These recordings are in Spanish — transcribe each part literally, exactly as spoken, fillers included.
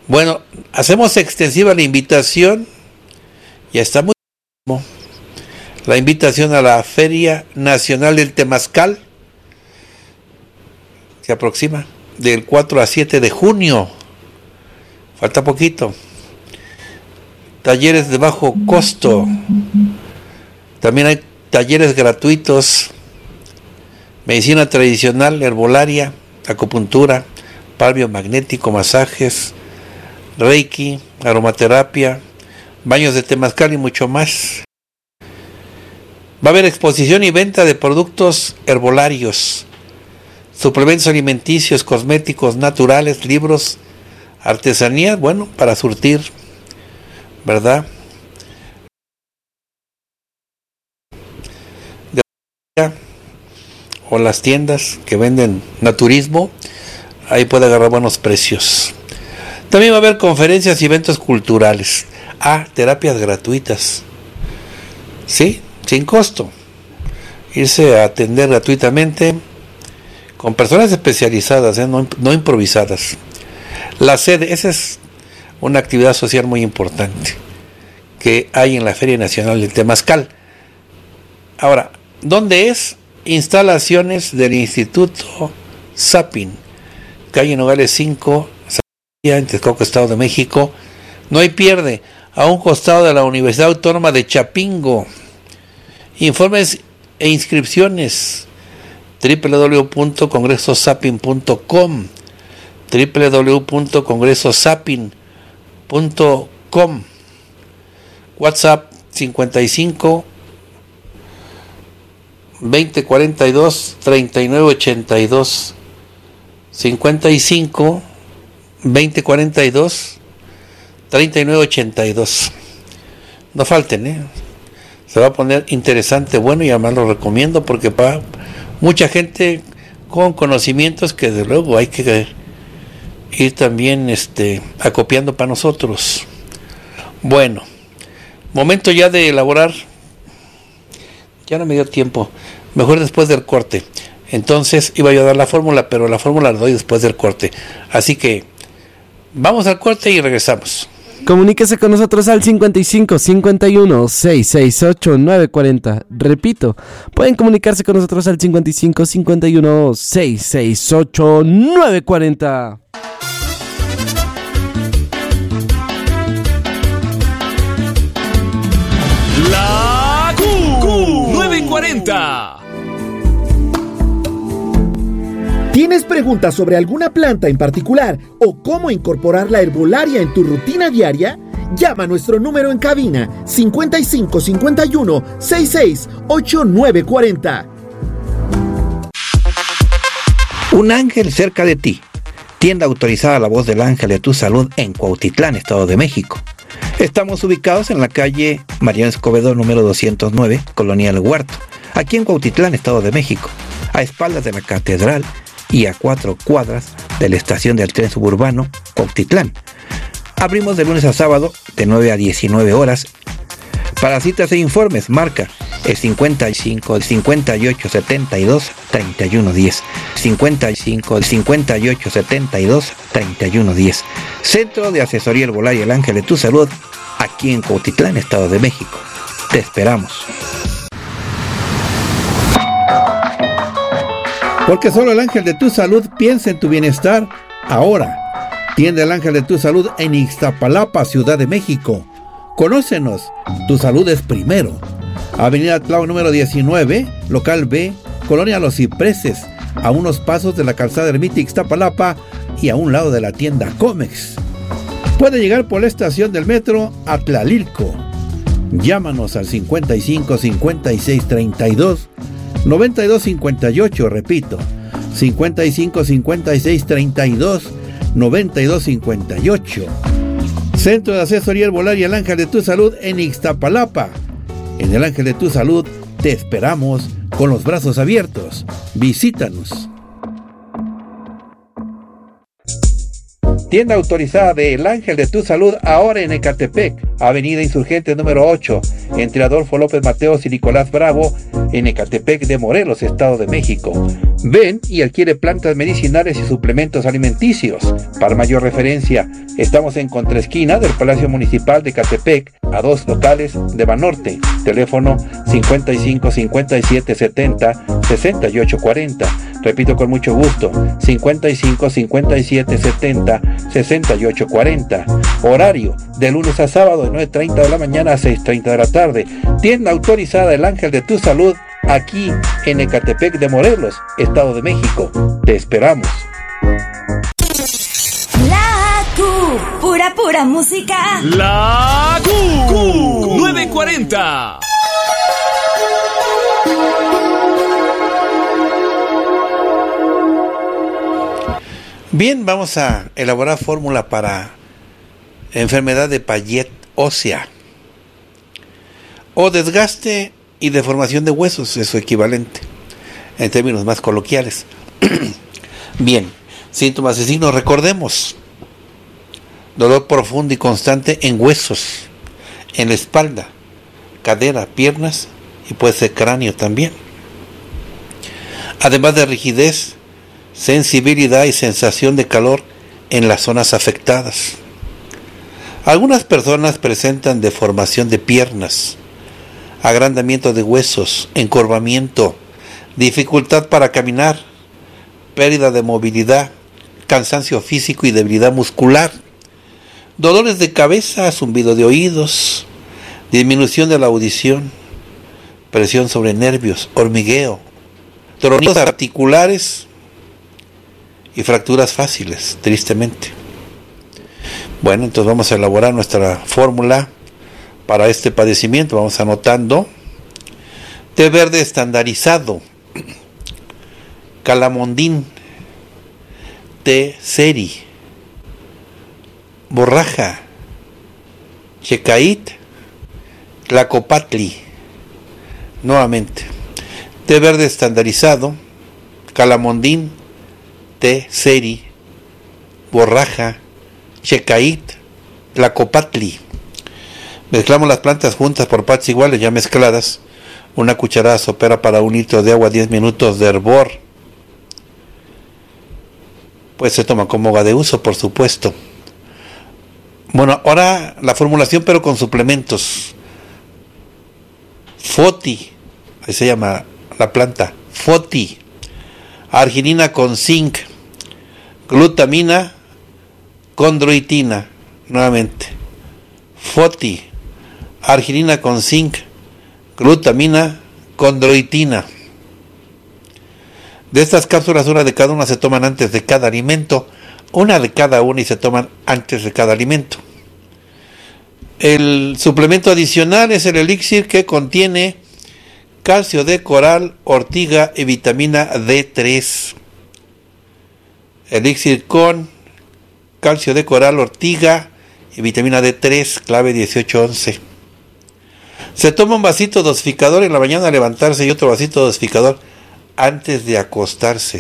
Bueno, hacemos extensiva la invitación, ya está muy la invitación a la Feria Nacional del Temazcal, se aproxima, del cuatro a siete de junio, falta poquito. Talleres de bajo costo, también hay talleres gratuitos, medicina tradicional, herbolaria, acupuntura, par biomagnético, masajes, reiki, aromaterapia, baños de temazcal y mucho más. Va a haber exposición y venta de productos herbolarios, suplementos alimenticios, cosméticos naturales, libros, artesanías, bueno, para surtir, ¿verdad? O las tiendas que venden naturismo, ahí puede agarrar buenos precios. También va a haber conferencias y eventos culturales. Ah, terapias gratuitas. Sí, sin costo. Irse a atender gratuitamente con personas especializadas, ¿eh? no, no improvisadas. La sede, esa es una actividad social muy importante que hay en la Feria Nacional del Temazcal. Ahora, ¿dónde es? Instalaciones del Instituto Sapin, calle Nogales cinco, en Texcoco, Estado de México. No hay pierde, a un costado de la Universidad Autónoma de Chapingo. Informes e inscripciones doble u doble u doble u punto congreso sapin punto com, doble u doble u doble u punto congreso sapin punto com. WhatsApp cincuenta y cinco veinte cuarenta y dos treinta y nueve ochenta y dos, cincuenta y cinco veinte cuarenta y dos treinta y nueve ochenta y dos. No falten, ¿eh? Se va a poner interesante, bueno, y además lo recomiendo porque para mucha gente con conocimientos que desde luego hay que ir también este acopiando para nosotros. Bueno, momento ya de elaborar. Ya no me dio tiempo, mejor después del corte. Entonces iba yo a dar la fórmula, pero la fórmula la doy después del corte. Así que vamos al corte y regresamos. Comuníquese con nosotros al cincuenta y cinco cincuenta y uno seiscientos sesenta y ocho nueve cuarenta. Repito, pueden comunicarse con nosotros al cincuenta y cinco cincuenta y uno seiscientos sesenta y ocho nueve cuarenta. La Q nueve cuarenta. ¿Tienes preguntas sobre alguna planta en particular o cómo incorporar la herbolaria en tu rutina diaria? Llama a nuestro número en cabina cincuenta y cinco cincuenta y uno sesenta y seis ocho nueve cuarenta. Un ángel cerca de ti. Tienda autorizada La Voz del Ángel de tu Salud en Cuautitlán, Estado de México. Estamos ubicados en la calle Mariano Escobedo número doscientos nueve, Colonia El Huerto, aquí en Cuautitlán, Estado de México, a espaldas de la Catedral y a cuatro cuadras de la estación del tren suburbano Cuautitlán. Abrimos de lunes a sábado de nueve a diecinueve horas. Para citas e informes marca el cincuenta y cinco cincuenta y ocho setenta y dos treinta y uno diez, cincuenta y cinco cincuenta y ocho setenta y dos treinta y uno diez. Centro de Asesoría Herbolaria El Ángel de tu Salud, aquí en Cuautitlán, Estado de México. Te esperamos. Porque solo el Ángel de tu Salud piensa en tu bienestar. Ahora, tienda El Ángel de tu Salud en Ixtapalapa, Ciudad de México. Conócenos, tu salud es primero. Avenida Tláhuac número diecinueve, local B, Colonia Los Cipreses, a unos pasos de la calzada Ermita Ixtapalapa y a un lado de la tienda Comex. Puede llegar por la estación del metro a Tlalilco. Llámanos al cincuenta y cinco cincuenta y seis treinta y dos noventa y dos cincuenta y ocho, repito, cincuenta y cinco cincuenta y seis treinta y dos noventa y dos cincuenta y ocho. Centro de Asesoría Herbolaria El Ángel de tu Salud en Ixtapalapa. En El Ángel de tu Salud te esperamos con los brazos abiertos. Visítanos. Tienda autorizada de El Ángel de tu Salud, ahora en Ecatepec, Avenida Insurgente número ocho, entre Adolfo López Mateos y Nicolás Bravo, en Ecatepec de Morelos, Estado de México. Ven y adquiere plantas medicinales y suplementos alimenticios. Para mayor referencia, estamos en contraesquina del Palacio Municipal de Ecatepec, a dos locales de Banorte. Teléfono cincuenta y cinco, cincuenta y siete, setenta, sesenta y ocho cuarenta. Repito con mucho gusto, cincuenta y cinco, cincuenta y siete, setenta, sesenta y ocho cuarenta. Horario de lunes a sábado de nueve treinta de la mañana a seis treinta de la tarde. Tienda autorizada El Ángel de tu Salud, aquí en Ecatepec de Morelos, Estado de México. Te esperamos. La Q, pura pura música. La Q, Q nueve cuarenta. Bien, vamos a elaborar fórmula para enfermedad de Payet ósea o desgaste y deformación de huesos, es su equivalente en términos más coloquiales. Bien, síntomas y signos, recordemos: dolor profundo y constante en huesos, en la espalda, cadera, piernas y puede ser cráneo también. Además de rigidez, sensibilidad y sensación de calor en las zonas afectadas. Algunas personas presentan deformación de piernas, agrandamiento de huesos, encorvamiento, dificultad para caminar, pérdida de movilidad, cansancio físico y debilidad muscular, dolores de cabeza, zumbido de oídos, disminución de la audición, presión sobre nervios, hormigueo, tronidos articulares y fracturas fáciles, tristemente. Bueno, entonces vamos a elaborar nuestra fórmula para este padecimiento. Vamos anotando: té verde estandarizado, calamondín, té seri, borraja, checait, tlacopatli. Nuevamente: té verde estandarizado, calamondín, té seri, borraja, checait, tlacopatli. Mezclamos las plantas juntas por partes iguales, ya mezcladas. Una cucharada sopera para un litro de agua, diez minutos de hervor. Pues se toma como agua de uso, por supuesto. Bueno, ahora la formulación, pero con suplementos. Foti, ahí se llama la planta, Foti. Arginina con zinc, glutamina, condroitina. Nuevamente, Foti, arginina con zinc, glutamina, condroitina. De estas cápsulas, una de cada una se toman antes de cada alimento, una de cada una y se toman antes de cada alimento. El suplemento adicional es el elixir, que contiene calcio de coral, ortiga y vitamina D tres. Elixir con calcio de coral, ortiga y vitamina D tres, clave dieciocho once. Se toma un vasito dosificador en la mañana al levantarse y otro vasito dosificador antes de acostarse.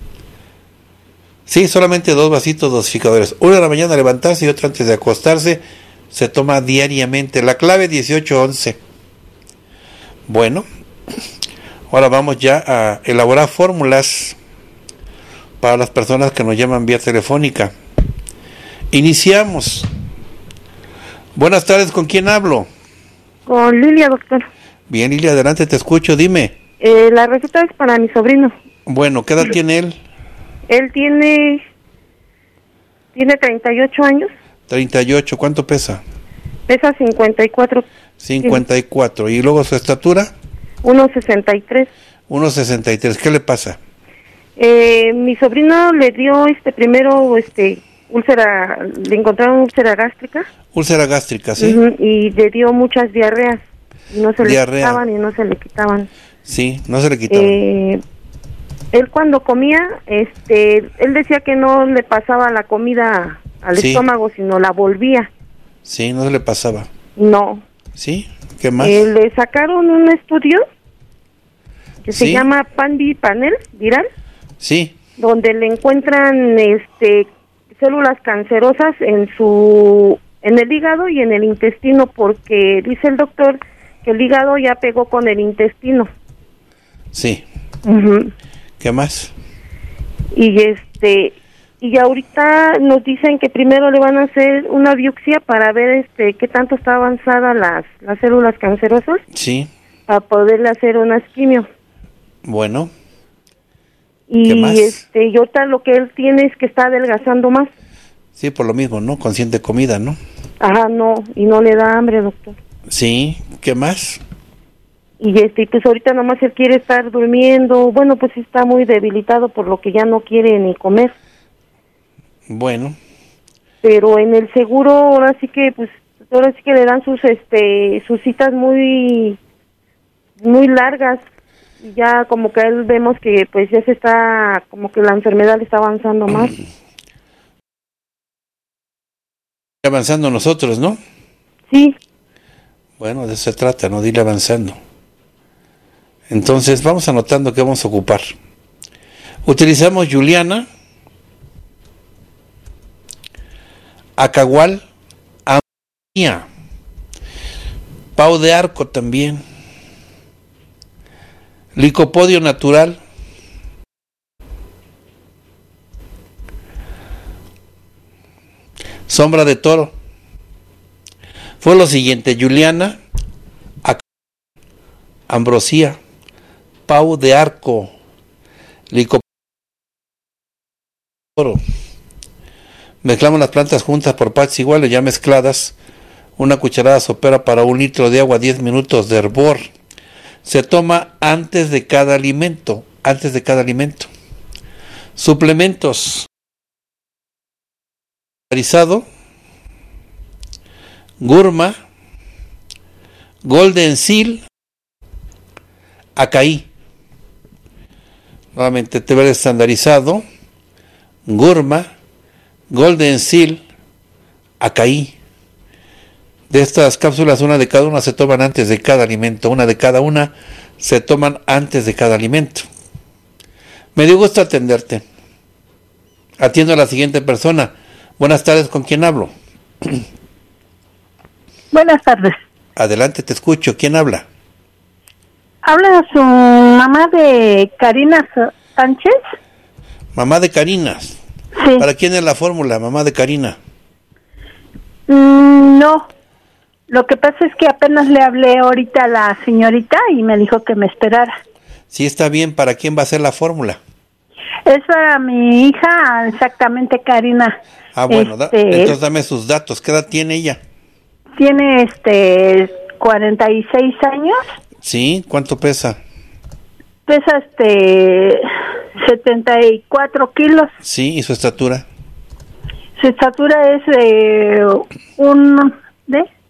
Sí, solamente dos vasitos dosificadores, uno en la mañana al levantarse y otro antes de acostarse. Se toma diariamente, la clave dieciocho once. Bueno, ahora vamos ya a elaborar fórmulas para las personas que nos llaman vía telefónica. Iniciamos. Buenas tardes, ¿con quién hablo? Con Lilia, doctor. Bien, Lilia, adelante, te escucho, dime. Eh, la receta es para mi sobrino. Bueno, ¿qué edad tiene él? Él tiene tiene treinta y ocho años. treinta y ocho, ¿cuánto pesa? Pesa cincuenta y cuatro. cincuenta y cuatro, ¿y luego su estatura? uno sesenta y tres. uno sesenta y tres, ¿qué le pasa? Eh, mi sobrino le dio este primero este úlcera, le encontraron úlcera gástrica. Úlcera gástrica, ¿sí? Uh-huh, y le dio muchas diarreas. Y no se Diarrea. le quitaban y no se le quitaban. Sí, no se le quitaban. Eh, él cuando comía, este, él decía que no le pasaba la comida al Sí. estómago, sino la volvía. Sí, no se le pasaba. No. ¿Sí? ¿Qué más? Eh, le sacaron un estudio que se Sí. llama Pandy Panel viral, Sí, donde le encuentran este células cancerosas en su en el hígado y en el intestino, porque dice el doctor que el hígado ya pegó con el intestino. Sí. Uh-huh. ¿Qué más? Y este y ahorita nos dicen que primero le van a hacer una biopsia para ver este qué tanto está avanzada las las células cancerosas. Sí. Para poderle hacer unas quimio. Bueno. Y ¿Qué más? este y ahorita lo que él tiene es que está adelgazando más. Sí, por lo mismo, ¿no? Consciente comida, ¿no? Ajá, no, y no le da hambre, doctor. Sí, ¿qué más? Y este, pues ahorita nomás él quiere estar durmiendo, bueno, pues está muy debilitado por lo que ya no quiere ni comer. Bueno. Pero en el seguro ahora sí que, pues, ahora sí que le dan sus, este, sus citas muy, muy largas. Y ya como que él vemos que, pues, ya se está, como que la enfermedad le está avanzando más. Avanzando nosotros, ¿no? Sí. Bueno, de eso se trata, ¿no? De ir avanzando. Entonces, vamos anotando qué vamos a ocupar. Utilizamos Juliana, Acagual, Amía, Pau de Arco también, Licopodio natural, Sombra de toro. Fue lo siguiente: Juliana, Ambrosía, Pau de Arco, Licopodio toro. Mezclamos las plantas juntas por partes iguales, ya mezcladas. Una cucharada sopera para un litro de agua, diez minutos de hervor. Se toma antes de cada alimento, antes de cada alimento. Suplementos: Gurma, Golden Seal, Acaí. Nuevamente, té verde estandarizado, Gurma, Golden Seal, Acaí. De estas cápsulas, una de cada una se toman antes de cada alimento, una de cada una se toman antes de cada alimento. Me dio gusto atenderte. Atiendo a la siguiente persona. Buenas tardes, ¿con quién hablo? Buenas tardes. Adelante, te escucho. ¿Quién habla? Habla su mamá de Karina Sánchez. Mamá de Karina. Sí. ¿Para quién es la fórmula, mamá de Karina? Mm, no. Lo que pasa es que apenas le hablé ahorita a la señorita y me dijo que me esperara. Sí, está bien. ¿Para quién va a ser la fórmula? Es para mi hija, exactamente, Karina. Ah, bueno, este, da, entonces dame sus datos. ¿Qué edad tiene ella? Tiene este cuarenta y seis años. Sí, ¿cuánto pesa? Pesa este setenta y cuatro kilos. Sí, ¿y su estatura? Su estatura es de un de